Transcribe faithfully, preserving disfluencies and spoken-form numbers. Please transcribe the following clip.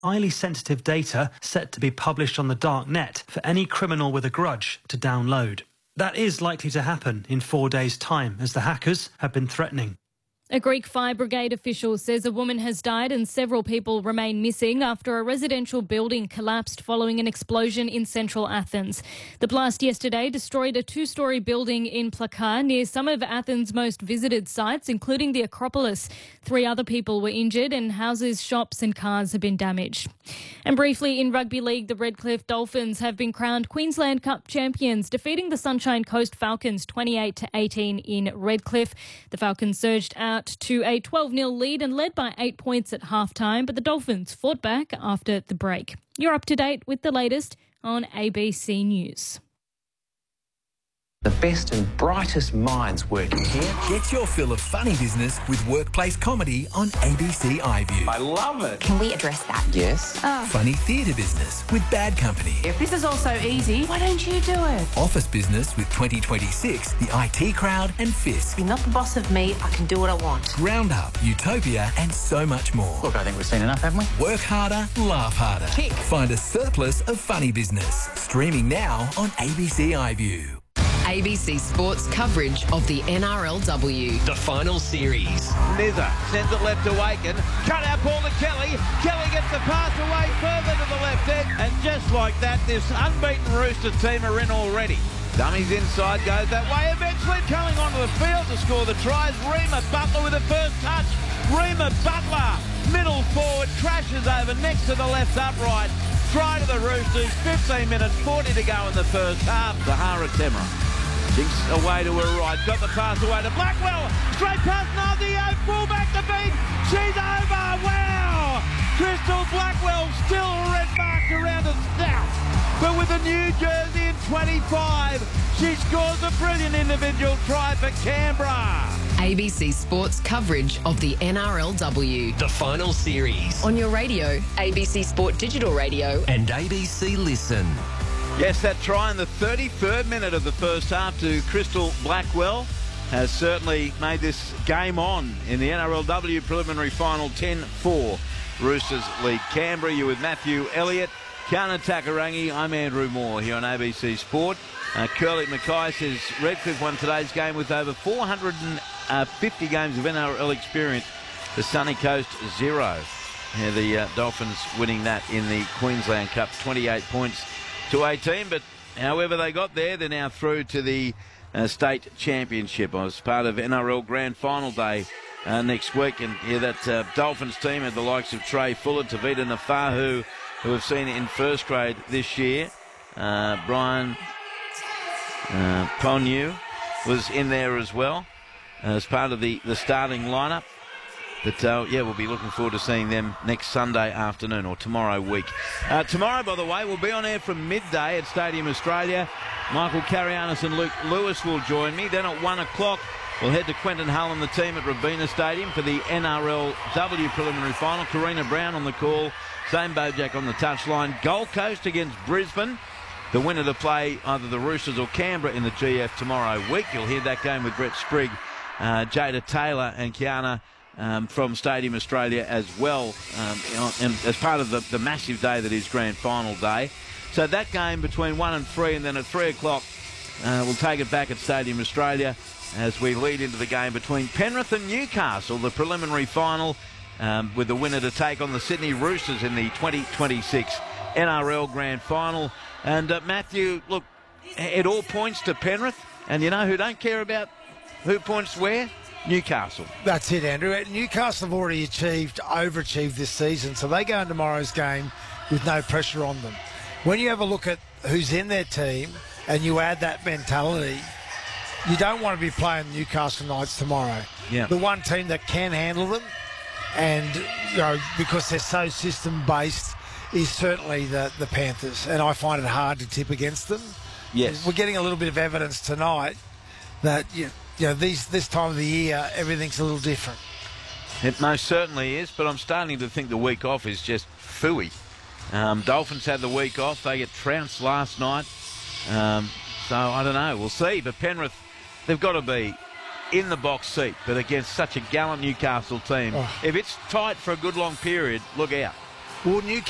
highly sensitive data set to be published on the dark net for any criminal with a grudge to download. That is likely to happen in four days' time, as the hackers have been threatening. A Greek fire brigade official says a woman has died and several people remain missing after a residential building collapsed following an explosion in central Athens. The blast yesterday destroyed a two-storey building in Plaka near some of Athens' most visited sites, including the Acropolis. Three other people were injured and houses, shops and cars have been damaged. And briefly, in rugby league, the Redcliffe Dolphins have been crowned Queensland Cup champions, defeating the Sunshine Coast Falcons twenty-eight to eighteen in Redcliffe. The Falcons surged out to a twelve nil lead and led by eight points at halftime, but the Dolphins fought back after the break. You're up to date with the latest on A B C News. The best and brightest minds working here. Get your fill of funny business with workplace comedy on A B C iView. I love it. Can we address that? Yes. Oh. Funny theatre business with Bad Company. If this is all so easy, why don't you do it? Office business with twenty twenty-six, the I T Crowd and Fisk. You're not the boss of me, I can do what I want. Roundup, Utopia and so much more. Look, I think we've seen enough, haven't we? Work harder, laugh harder. Kick. Find a surplus of funny business. Streaming now on A B C iView. A B C Sports coverage of the N R L W. The final series. Nizza sends it left to Waken. Cut out ball to Kelly. Kelly gets the pass away further to the left end. And just like that, this unbeaten Rooster team are in already. Dummies inside, goes that way. Eventually coming onto the field to score the tries. Reema Butler with the first touch. Reema Butler, middle forward, crashes over next to the left upright. Try to the Roosters. fifteen minutes, forty to go in the first half. Zahara Temra. Jinks away to her right, got the pass away to Blackwell, straight past Nazio, fullback to beat, she's over, wow! Crystal Blackwell still red marked around the snout, but with a new jersey in twenty-five, she scores a brilliant individual try for Canberra. A B C Sports coverage of the N R L W. The final series. On your radio, A B C Sport Digital Radio And A B C Listen. Yes, that try in the thirty-third minute of the first half to Crystal Blackwell has certainly made this game on in the N R L W preliminary final. Ten four Roosters lead Canberra. You with Matthew Elliott, Kiana Takarangi. I'm Andrew Moore here on A B C Sport. Uh, Curly Mackay says Redcliffe won today's game with over four hundred fifty games of N R L experience. The Sunny Coast zero. Yeah, the uh, Dolphins winning that in the Queensland Cup, twenty-eight points to eighteen, but however they got there, they're now through to the uh, state championship. I was part of N R L Grand Final Day uh, next week, and yeah, that uh, Dolphins team had the likes of Trey Fuller, Tavita Nafahu, who we've seen in first grade this year. Uh, Brian uh, Ponyu was in there as well uh, as part of the, the starting lineup. But, uh, yeah, we'll be looking forward to seeing them next Sunday afternoon or tomorrow week. Uh, tomorrow, by the way, we'll be on air from midday at Stadium Australia. Michael Carianis and Luke Lewis will join me. Then at one o'clock, we'll head to Quentin Hull and the team at Robina Stadium for the N R L W preliminary final. Karina Brown on the call. Zane Bojack on the touchline. Gold Coast against Brisbane. The winner to play either the Roosters or Canberra in the G F tomorrow week. You'll hear that game with Brett Sprigg, uh, Jada Taylor and Kiana Um, from Stadium Australia as well, um, you know, and as part of the, the massive day that is Grand Final Day. So that game between one and three, and then at three o'clock uh, we'll take it back at Stadium Australia as we lead into the game between Penrith and Newcastle, the preliminary final, um, with the winner to take on the Sydney Roosters in the twenty twenty-six N R L Grand Final. And uh, Matthew, look, it all points to Penrith, and you know who don't care about who points where? Newcastle. That's it, Andrew. Newcastle have already achieved, overachieved this season, so they go in tomorrow's game with no pressure on them. When you have a look at who's in their team and you add that mentality, you don't want to be playing Newcastle Knights tomorrow. Yeah. The one team that can handle them, and you know, because they're so system-based, is certainly the, the Panthers, and I find it hard to tip against them. Yes. We're getting a little bit of evidence tonight that you know, you know, these, this time of the year, everything's a little different. It most certainly is, but I'm starting to think the week off is just phooey. Um, Dolphins had the week off. They get trounced last night. Um, so, I don't know. We'll see. But Penrith, they've got to be in the box seat, but against such a gallant Newcastle team. Oh. If it's tight for a good long period, look out. Well, Newcastle